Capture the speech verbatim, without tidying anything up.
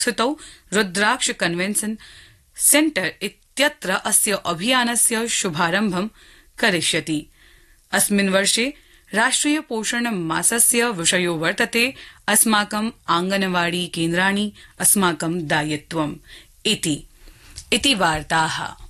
स्थितौ रुद्राक्ष convention centre इत्यत्र अस्य अभियानस्य शुभारम्भं करिष्यति। अस्मिन् वर्षे राष्ट्रिय पोषण मासस्य विषयो वर्तते अस्माकं आंगनवाड़ी केन्द्राणि अस्माकं दायित्वम् इति इति वार्ताः।